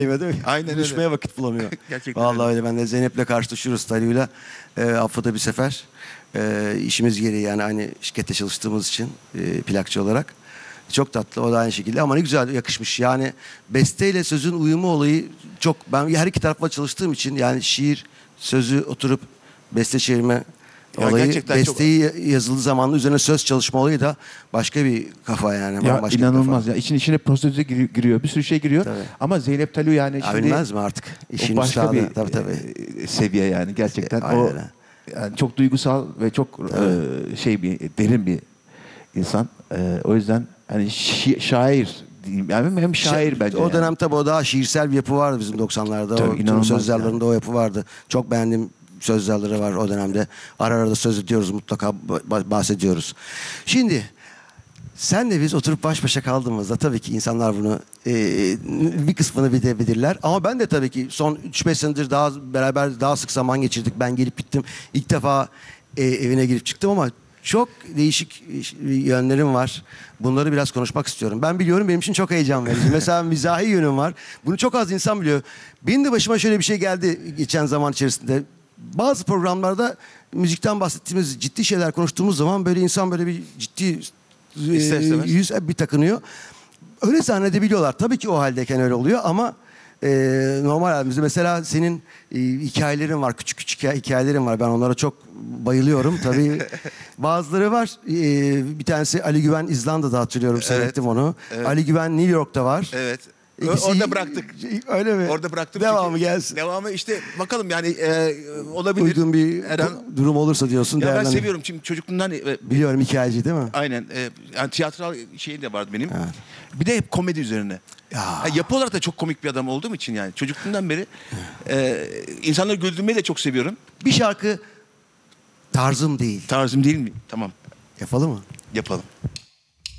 Değil mi? Aynen Buluşmaya öyle. vakit bulamıyor. Gerçekten Vallahi öyle. Ben de Zeynep'le karşılaşıyoruz Taliha'yla. Haftada bir sefer. İşimiz gereği yani aynı şirkette çalıştığımız için plakçı olarak. Çok tatlı. O da aynı şekilde. Ama ne güzel yakışmış. Yani besteyle sözün uyumu olayı çok... Ben her iki tarafla çalıştığım için yani şiir, sözü oturup beste çevirme Ya olayı, gerçekten çok- besteyi yazılı zamanlı üzerine söz çalışma olayı da başka bir kafa yani. Ya Bambaşka bir inanılmaz kafa. ya. İçine prosteze giriyor. Bir sürü şey giriyor. Tabii. Ama Zeynep Talio yani Ya şimdi bilmez mi artık? o İşin başka üstadı. bir Tabii. seviye yani gerçekten. Aynen O öyle. yani çok duygusal ve çok şey bir derin bir insan. O yüzden hani şair diyeyim. Yani hem şair bence. O yani. dönem tabii o daha şiirsel bir yapı vardı bizim 90'larda. Tabii, O tüm inanılmaz söz yazarlarında yani. o yapı vardı. Çok beğendiğim söz yazarları var o dönemde. Ara ara da söz ediyoruz, mutlaka bahsediyoruz. Şimdi senle biz oturup baş başa kaldığımızda tabii ki insanlar bunu bir kısmını bilirler. Ama ben de tabii ki son 3-5 senedir daha beraber daha sık zaman geçirdik. Ben gelip gittim. İlk defa evine girip çıktım ama çok değişik yönlerim var. Bunları biraz konuşmak istiyorum. Ben biliyorum, benim için çok heyecan verici. Mesela mizahi yönüm var. Bunu çok az insan biliyor. Benim de başıma şöyle bir şey geldi geçen zaman içerisinde. Bazı programlarda müzikten bahsettiğimiz ciddi şeyler konuştuğumuz zaman böyle insan böyle bir ciddi İster istemez. yüz bir takınıyor. Öyle zannedebiliyorlar. Tabii ki o haldeyken öyle oluyor ama normal halimizde mesela senin hikayelerin var. Küçük küçük hikayelerin var. Ben onlara çok bayılıyorum. Tabii bazıları var. Bir tanesi Ali Güven İzlanda'da, hatırlıyorum. Seyrettim onu. Evet. Ali Güven New York'ta var. Evet. İkisi- Orada bıraktık. Öyle mi? Orada bıraktım. Devamı çünkü- gelsin. Devamı işte bakalım yani olabilir. Uygun bir Her an- durum olursa diyorsun. Ya ben değerlendir. seviyorum çünkü çocukluğumdan Biliyorum, hikayeci değil mi? aynen yani tiyatral şeyi de vardı benim. Evet. Bir de hep komedi üzerine. Ya. Yapı olarak da çok komik bir adam olduğum için yani çocukluğumdan beri insanları güldürmeyi de çok seviyorum. Bir şarkı tarzım değil. Tarzım değil mi? Tamam, Yapalım mı? yapalım.